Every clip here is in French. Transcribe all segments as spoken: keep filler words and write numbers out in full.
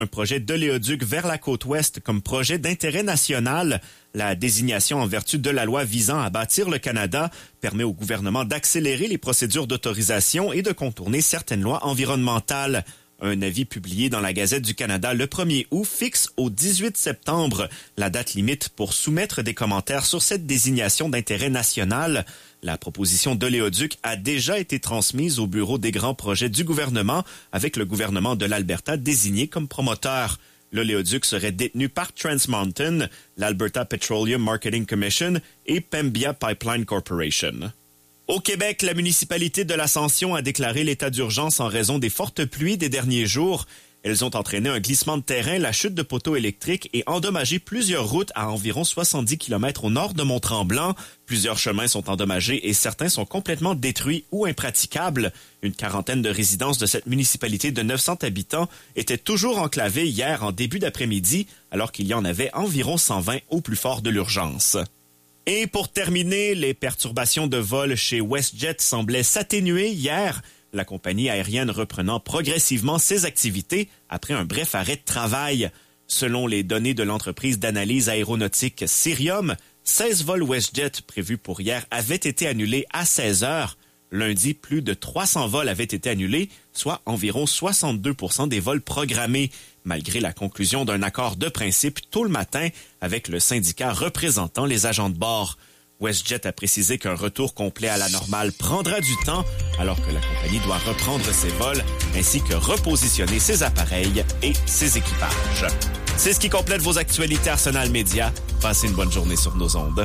Un projet d'oléoduc vers la côte ouest comme projet d'intérêt national. La désignation en vertu de la loi visant à bâtir le Canada permet au gouvernement d'accélérer les procédures d'autorisation et de contourner certaines lois environnementales. Un avis publié dans la Gazette du Canada le premier août fixe au dix-huit septembre la date limite pour soumettre des commentaires sur cette désignation d'intérêt national. La proposition d'oléoduc a déjà été transmise au bureau des grands projets du gouvernement avec le gouvernement de l'Alberta désigné comme promoteur. L'oléoduc serait détenu par Trans Mountain, l'Alberta Petroleum Marketing Commission et Pembina Pipeline Corporation. Au Québec, la municipalité de l'Ascension a déclaré l'état d'urgence en raison des fortes pluies des derniers jours. Elles ont entraîné un glissement de terrain, la chute de poteaux électriques et endommagé plusieurs routes à environ soixante-dix kilomètres au nord de Mont-Tremblant. Plusieurs chemins sont endommagés et certains sont complètement détruits ou impraticables. Une quarantaine de résidences de cette municipalité de neuf cents habitants étaient toujours enclavées hier en début d'après-midi, alors qu'il y en avait environ cent vingt au plus fort de l'urgence. Et pour terminer, les perturbations de vol chez WestJet semblaient s'atténuer hier, la compagnie aérienne reprenant progressivement ses activités après un bref arrêt de travail. Selon les données de l'entreprise d'analyse aéronautique Cirium, seize vols WestJet prévus pour hier avaient été annulés à seize heures. Lundi, plus de trois cents vols avaient été annulés, soit environ soixante-deux pour cent des vols programmés, malgré la conclusion d'un accord de principe tôt le matin avec le syndicat représentant les agents de bord. WestJet a précisé qu'un retour complet à la normale prendra du temps, alors que la compagnie doit reprendre ses vols ainsi que repositionner ses appareils et ses équipages. C'est ce qui complète vos actualités Arsenal Média. Passez une bonne journée sur nos ondes.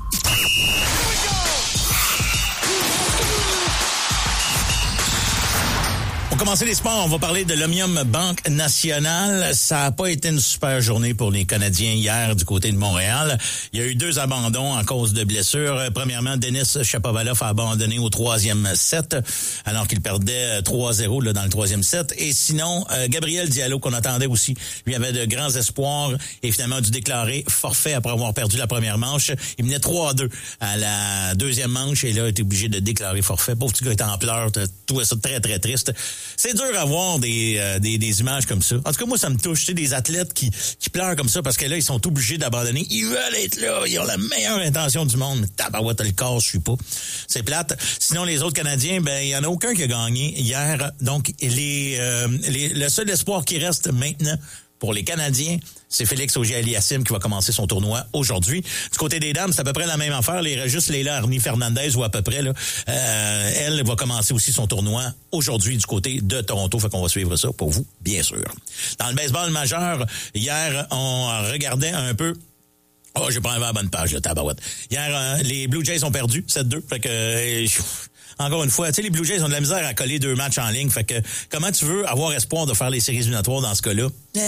Pour commencer les sports, on va parler de l'Omnium Banque Nationale. Ça n'a pas été une super journée pour les Canadiens hier du côté de Montréal. Il y a eu deux abandons en cause de blessures. Premièrement, Denis Shapovalov a abandonné au troisième set, alors qu'il perdait trois zéro là, dans le troisième set. Et sinon, euh, Gabriel Diallo, qu'on attendait aussi, lui avait de grands espoirs et finalement a dû déclarer forfait après avoir perdu la première manche. Il menait trois à deux à la deuxième manche et là, a été obligé de déclarer forfait. Pauvre petit gars était en pleurs, tout ça très, très triste. C'est dur à voir des, euh, des des images comme ça. En tout cas, moi, ça me touche. Tu sais, des athlètes qui, qui pleurent comme ça parce que là, ils sont obligés d'abandonner. Ils veulent être là. Ils ont la meilleure intention du monde. Mais tabarouette, le corps, je suis pas. C'est plate. Sinon, les autres Canadiens, ben, il y en a aucun qui a gagné hier. Donc, les, euh, les le seul espoir qui reste maintenant pour les Canadiens, c'est Félix Auger-Aliassime qui va commencer son tournoi aujourd'hui. Du côté des dames, c'est à peu près la même affaire. Il reste juste Leila Arni-Fernandez ou à peu près. Là. Euh, elle va commencer aussi son tournoi aujourd'hui du côté de Toronto. Fait qu'on va suivre ça pour vous, bien sûr. Dans le baseball majeur, hier, on regardait un peu... Oh, j'ai pas enlevé la bonne page, là, tabarouette. Hier, euh, les Blue Jays ont perdu sept deux. Fait que... Euh, Encore une fois, tu sais, les Blue Jays ont de la misère à coller deux matchs en ligne. Fait que, comment tu veux avoir espoir de faire les séries éliminatoires dans ce cas-là? Eh,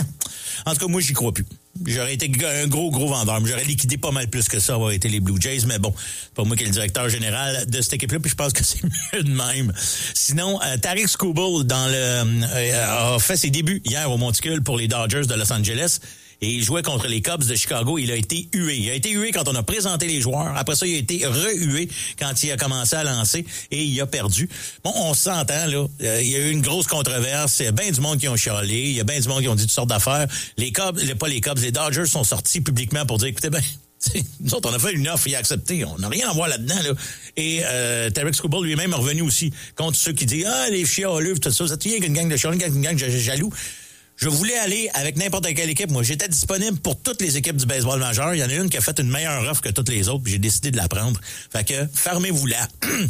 en tout cas, moi, j'y crois plus. J'aurais été un gros, gros vendeur. J'aurais liquidé pas mal plus que ça, avoir été les Blue Jays. Mais bon, c'est pas moi qui est le directeur général de cette équipe-là, puis je pense que c'est mieux de même. Sinon, euh, Tarik Skubal dans le, euh, a fait ses débuts hier au Monticule pour les Dodgers de Los Angeles. Et il jouait contre les Cubs de Chicago. Il a été hué. Il a été hué quand on a présenté les joueurs. Après ça, il a été re-hué quand il a commencé à lancer et il a perdu. Bon, on s'entend, là. Euh, il y a eu une grosse controverse. Il y a bien du monde qui ont chialé. Il y a bien du monde qui ont dit toutes sortes d'affaires. Les Cubs, les, pas les Cubs, les Dodgers sont sortis publiquement pour dire, écoutez, ben, nous autres, on a fait une offre, il a accepté. On n'a rien à voir là-dedans, là. Et euh, Tarik Skubal lui-même est revenu aussi contre ceux qui disent, ah, les chialeux, tout ça, c'est rien qu'une gang de chialeux, une gang de jaloux. Je voulais aller avec n'importe quelle équipe. Moi, j'étais disponible pour toutes les équipes du baseball majeur. Il y en a une qui a fait une meilleure offre que toutes les autres, puis j'ai décidé de la prendre. Fait que, fermez-vous là.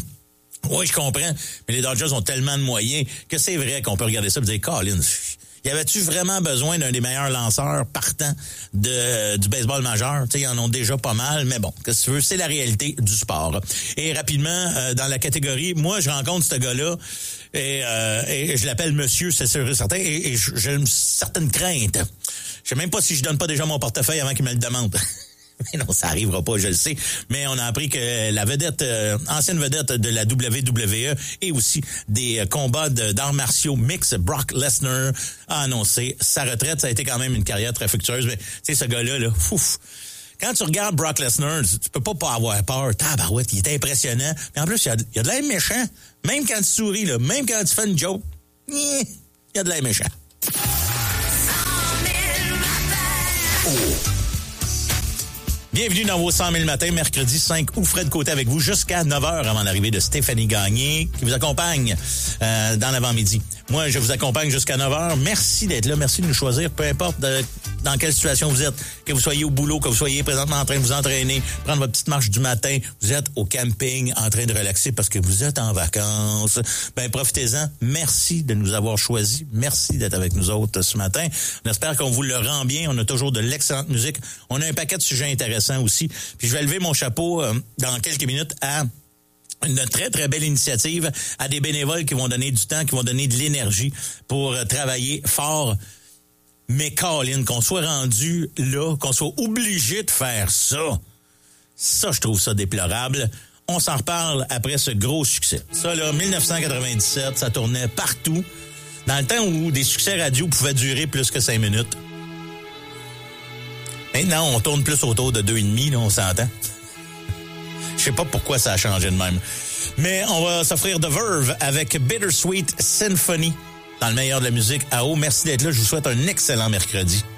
Oui, je comprends, mais les Dodgers ont tellement de moyens que c'est vrai qu'on peut regarder ça et dire, Colin, y avait-tu vraiment besoin d'un des meilleurs lanceurs partants de, du baseball majeur? Tu sais, ils en ont déjà pas mal, mais bon, qu'est-ce que tu veux? C'est la réalité du sport. Et rapidement, euh, dans la catégorie, moi, je rencontre ce gars-là et, euh, et je l'appelle monsieur, c'est sûr et certain, et, et j'ai une certaine crainte. Je sais même pas si je donne pas déjà mon portefeuille avant qu'il me le demande. Mais non, ça arrivera pas, je le sais. Mais on a appris que la vedette, euh, ancienne vedette de la W W E et aussi des euh, combats de, d'arts martiaux mix, Brock Lesnar, a annoncé sa retraite. Ça a été quand même une carrière très fructueuse. Mais tu sais, ce gars-là, là, ouf. Quand tu regardes Brock Lesnar, tu peux pas pas avoir peur. Tabarouette, il est impressionnant. Mais en plus, il y a, il y a de l'air méchant. Même quand tu souris, là, même quand tu fais une joke, il y a de l'air méchant. Bienvenue dans vos cent mille matins, mercredi cinq août. Fred Côté avec vous jusqu'à neuf heures avant l'arrivée de Stéphanie Gagné qui vous accompagne euh, dans l'avant-midi. Moi, je vous accompagne jusqu'à neuf heures. Merci d'être là. Merci de nous choisir, peu importe de, dans quelle situation vous êtes. Que vous soyez au boulot, que vous soyez présentement en train de vous entraîner, prendre votre petite marche du matin, vous êtes au camping en train de relaxer parce que vous êtes en vacances. Ben, profitez-en. Merci de nous avoir choisis. Merci d'être avec nous autres ce matin. On espère qu'on vous le rend bien. On a toujours de l'excellente musique. On a un paquet de sujets intéressants aussi. Puis je vais lever mon chapeau euh, dans quelques minutes à une très, très belle initiative, à des bénévoles qui vont donner du temps, qui vont donner de l'énergie pour euh, travailler fort. Mais Colin, qu'on soit rendu là, qu'on soit obligé de faire ça, ça, je trouve ça déplorable. On s'en reparle après ce gros succès. Ça, là, dix-neuf cent quatre-vingt-dix-sept, ça tournait partout. Dans le temps où des succès radio pouvaient durer plus que cinq minutes. Maintenant, on tourne plus autour de deux et demi, là, on s'entend. Je sais pas pourquoi ça a changé de même. Mais on va s'offrir The Verve avec Bittersweet Symphony dans le meilleur de la musique à eau. Merci d'être là. Je vous souhaite un excellent mercredi.